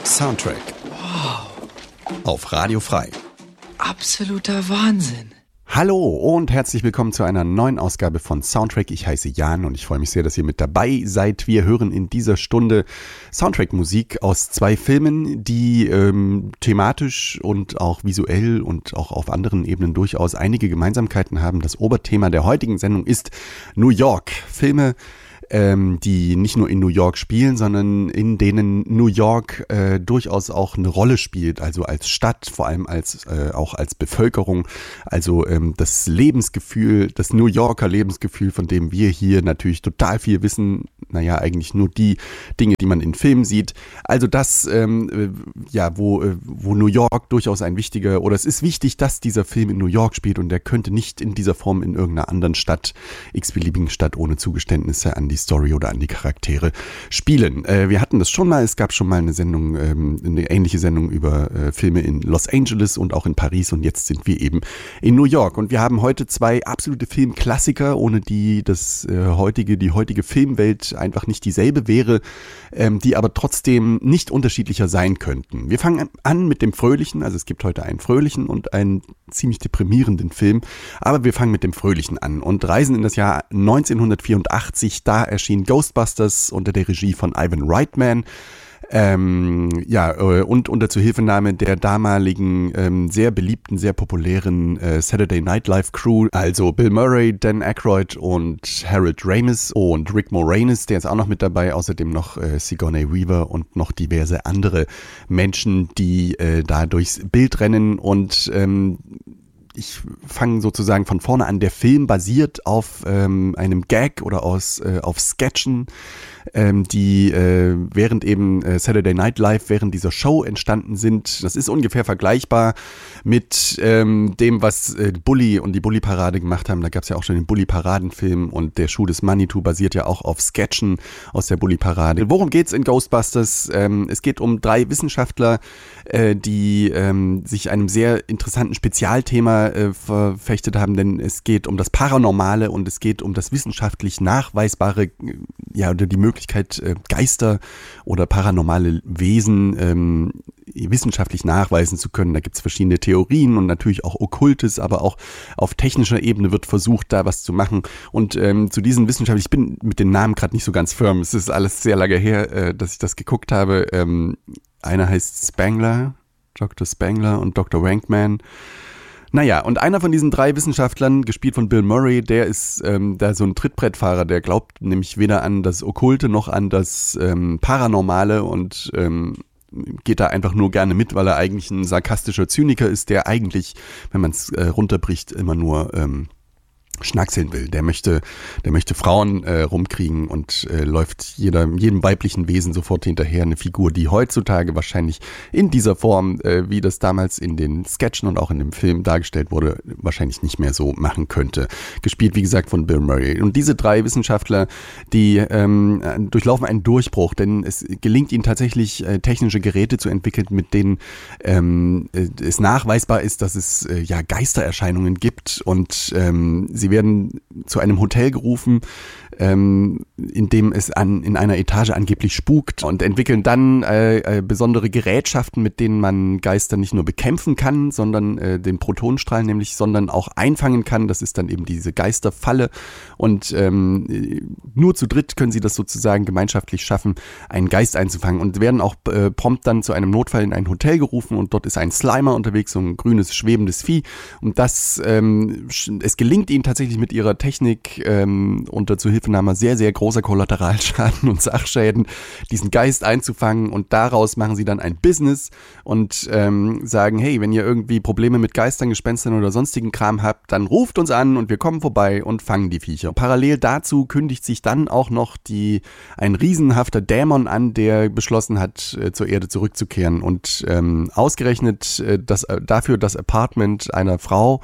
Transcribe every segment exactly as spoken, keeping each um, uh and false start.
Soundtrack. Wow. Auf Radio Frei. Absoluter Wahnsinn. Hallo und herzlich willkommen zu einer neuen Ausgabe von Soundtrack. Ich heiße Jan und ich freue mich sehr, dass ihr mit dabei seid. Wir hören in dieser Stunde Soundtrack-Musik aus zwei Filmen, die ähm, thematisch und auch visuell und auch auf anderen Ebenen durchaus einige Gemeinsamkeiten haben. Das Oberthema der heutigen Sendung ist New York. Filme, Ähm, die nicht nur in New York spielen, sondern in denen New York äh, durchaus auch eine Rolle spielt, also als Stadt, vor allem als äh, auch als Bevölkerung, also ähm, das Lebensgefühl, das New Yorker Lebensgefühl, von dem wir hier natürlich total viel wissen, naja, eigentlich nur die Dinge, die man in Filmen sieht, also das, ähm, äh, ja, wo, äh, wo New York durchaus ein wichtiger, oder es ist wichtig, dass dieser Film in New York spielt und der könnte nicht in dieser Form in irgendeiner anderen Stadt, x-beliebigen Stadt ohne Zugeständnisse an die Story oder an die Charaktere spielen. Äh, wir hatten das schon mal, es gab schon mal eine Sendung, ähm, eine ähnliche Sendung über äh, Filme in Los Angeles und auch in Paris und jetzt sind wir eben in New York und wir haben heute zwei absolute Filmklassiker, ohne die das äh, heutige, die heutige Filmwelt einfach nicht dieselbe wäre, ähm, die aber trotzdem nicht unterschiedlicher sein könnten. Wir fangen an mit dem Fröhlichen, also es gibt heute einen fröhlichen und einen ziemlich deprimierenden Film, aber wir fangen mit dem Fröhlichen an und reisen in das Jahr neunzehnhundertvierundachtzig, da erschien Ghostbusters unter der Regie von Ivan Reitman. Ähm, ja, und unter Zuhilfenahme der damaligen ähm, sehr beliebten, sehr populären äh, Saturday Night Live Crew, also Bill Murray, Dan Aykroyd und Harold Ramis und Rick Moranis, der ist auch noch mit dabei, außerdem noch äh, Sigourney Weaver und noch diverse andere Menschen, die äh, da durchs Bild rennen und ähm, ich fange sozusagen von vorne an. Der Film basiert auf ähm, einem Gag oder aus, äh, auf Sketchen, ähm, die äh, während eben äh, Saturday Night Live, während dieser Show entstanden sind. Das ist ungefähr vergleichbar mit ähm, dem, was äh, Bully und die Bully-Parade gemacht haben. Da gab es ja auch schon den Bully-Paraden-Film und der Schuh des Manitou basiert ja auch auf Sketchen aus der Bully-Parade. Worum geht's in Ghostbusters? Ähm, es geht um drei Wissenschaftler, äh, die ähm, sich einem sehr interessanten Spezialthema äh, verfechtet haben, denn es geht um das Paranormale und es geht um das wissenschaftlich Nachweisbare, ja, oder die Möglichkeit, äh, Geister oder paranormale Wesen ähm, wissenschaftlich nachweisen zu können. Da gibt es verschiedene Theorien und natürlich auch Okkultes, aber auch auf technischer Ebene wird versucht, da was zu machen. Und ähm, zu diesen Wissenschaftlern, ich bin mit den Namen gerade nicht so ganz firm, es ist alles sehr lange her, äh, dass ich das geguckt habe. Ähm, einer heißt Spangler, Doktor Spangler und Doktor Wankman. Naja, und einer von diesen drei Wissenschaftlern, gespielt von Bill Murray, der ist ähm, da so ein Trittbrettfahrer, der glaubt nämlich weder an das Okkulte noch an das ähm, Paranormale und ähm, geht da einfach nur gerne mit, weil er eigentlich ein sarkastischer Zyniker ist, der eigentlich, wenn man es äh, runterbricht, immer nur ähm, schnackseln will. Der möchte, der möchte Frauen äh, rumkriegen und äh, läuft jeder, jedem weiblichen Wesen sofort hinterher. Eine Figur, die heutzutage wahrscheinlich in dieser Form, äh, wie das damals in den Sketchen und auch in dem Film dargestellt wurde, wahrscheinlich nicht mehr so machen könnte. Gespielt, wie gesagt, von Bill Murray. Und diese drei Wissenschaftler, die ähm, durchlaufen einen Durchbruch, denn es gelingt ihnen tatsächlich, äh, technische Geräte zu entwickeln, mit denen ähm, es nachweisbar ist, dass es äh, ja Geistererscheinungen gibt und ähm, sie Sie werden zu einem Hotel gerufen, ähm, in dem es an, in einer Etage angeblich spukt und entwickeln dann äh, äh, besondere Gerätschaften, mit denen man Geister nicht nur bekämpfen kann, sondern äh, den Protonenstrahl nämlich, sondern auch einfangen kann. Das ist dann eben diese Geisterfalle und ähm, nur zu dritt können sie das sozusagen gemeinschaftlich schaffen, einen Geist einzufangen und werden auch äh, prompt dann zu einem Notfall in ein Hotel gerufen und dort ist ein Slimer unterwegs, so ein grünes, schwebendes Vieh und das, ähm, es gelingt ihnen tatsächlich mit ihrer Technik ähm, unter Zuhilfenahme sehr, sehr großer Kollateralschaden und Sachschäden, diesen Geist einzufangen und daraus machen sie dann ein Business und ähm, sagen, hey, wenn ihr irgendwie Probleme mit Geistern, Gespenstern oder sonstigen Kram habt, dann ruft uns an und wir kommen vorbei und fangen die Viecher. Parallel dazu kündigt sich dann auch noch die, ein riesenhafter Dämon an, der beschlossen hat, äh, zur Erde zurückzukehren und ähm, ausgerechnet äh, das, äh, dafür das Apartment einer Frau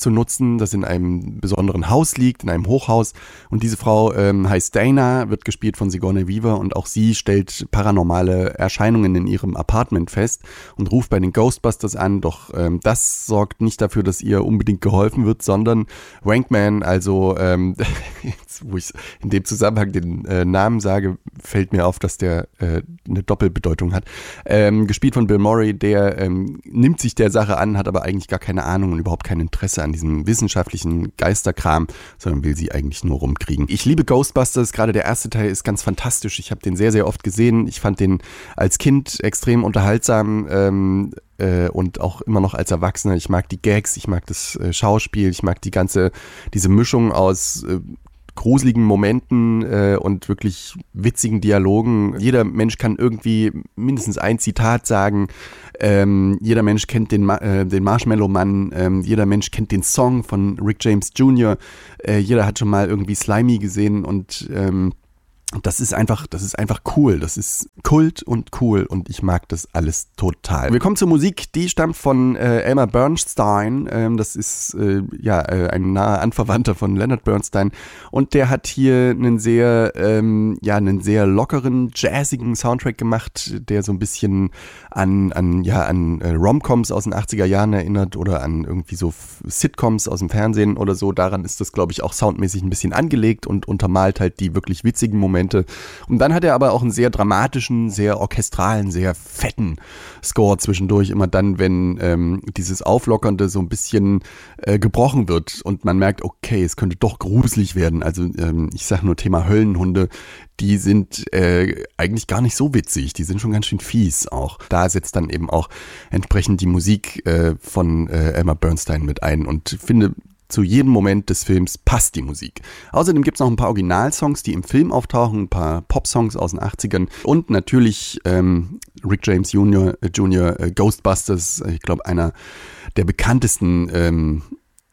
zu nutzen, das in einem besonderen Haus liegt, in einem Hochhaus. Und diese Frau ähm, heißt Dana, wird gespielt von Sigourney Weaver und auch sie stellt paranormale Erscheinungen in ihrem Apartment fest und ruft bei den Ghostbusters an. Doch ähm, das sorgt nicht dafür, dass ihr unbedingt geholfen wird, sondern Wankman, also ähm, jetzt, wo ich in dem Zusammenhang den äh, Namen sage, fällt mir auf, dass der äh, eine Doppelbedeutung hat. Ähm, gespielt von Bill Murray, der ähm, nimmt sich der Sache an, hat aber eigentlich gar keine Ahnung und überhaupt kein Interesse an diesem wissenschaftlichen Geisterkram, sondern will sie eigentlich nur rumkriegen. Ich liebe Ghostbusters, gerade der erste Teil ist ganz fantastisch. Ich habe den sehr, sehr oft gesehen. Ich fand den als Kind extrem unterhaltsam ähm, äh, und auch immer noch als Erwachsener. Ich mag die Gags, ich mag das äh, Schauspiel, ich mag die ganze, diese Mischung aus äh, gruseligen Momenten äh, und wirklich witzigen Dialogen. Jeder Mensch kann irgendwie mindestens ein Zitat sagen. Ähm, jeder Mensch kennt den, Ma- äh, den Marshmallow-Mann. Ähm, jeder Mensch kennt den Song von Rick James Junior Äh, jeder hat schon mal irgendwie Slimy gesehen und ähm, das ist einfach, das ist einfach cool. Das ist Kult und cool und ich mag das alles total. Wir kommen zur Musik, die stammt von äh, Elmer Bernstein. Ähm, das ist äh, ja äh, ein naher Anverwandter von Leonard Bernstein und der hat hier einen sehr, ähm, ja, einen sehr lockeren, jazzigen Soundtrack gemacht, der so ein bisschen an, an, ja, an äh, Rom-Coms aus den achtziger Jahren erinnert oder an irgendwie so Sitcoms aus dem Fernsehen oder so. Daran ist das, glaube ich, auch soundmäßig ein bisschen angelegt und untermalt halt die wirklich witzigen Momente. Und dann hat er aber auch einen sehr dramatischen, sehr orchestralen, sehr fetten Score zwischendurch. Immer dann, wenn ähm, dieses Auflockernde so ein bisschen äh, gebrochen wird und man merkt, okay, es könnte doch gruselig werden. Also ähm, ich sage nur Thema Höllenhunde, die sind äh, eigentlich gar nicht so witzig. Die sind schon ganz schön fies auch. Da setzt dann eben auch entsprechend die Musik äh, von äh, Elmer Bernstein mit ein und finde, zu jedem Moment des Films passt die Musik. Außerdem gibt es noch ein paar Originalsongs, die im Film auftauchen, ein paar Popsongs aus den achtzigern und natürlich ähm, Rick James Junior, äh, Junior äh, Ghostbusters, ich glaube einer der bekanntesten ähm,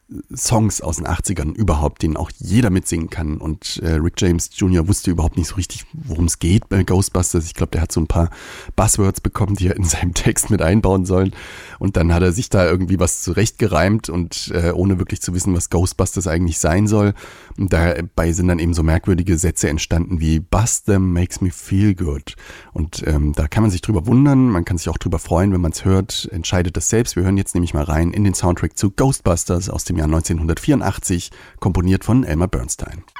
Songs aus den achtzigern überhaupt, den auch jeder mitsingen kann. Und äh, Rick James Junior wusste überhaupt nicht so richtig, worum es geht bei Ghostbusters. Ich glaube, der hat so ein paar Buzzwords bekommen, die er in seinem Text mit einbauen sollen. Und dann hat er sich da irgendwie was zurechtgereimt und äh, ohne wirklich zu wissen, was Ghostbusters eigentlich sein soll. Und dabei sind dann eben so merkwürdige Sätze entstanden wie Bust them makes me feel good. Und ähm, da kann man sich drüber wundern, man kann sich auch drüber freuen, wenn man es hört. Entscheidet das selbst. Wir hören jetzt nämlich mal rein in den Soundtrack zu Ghostbusters aus dem Jahr neunzehnhundertvierundachtzig, komponiert von Elmer Bernstein.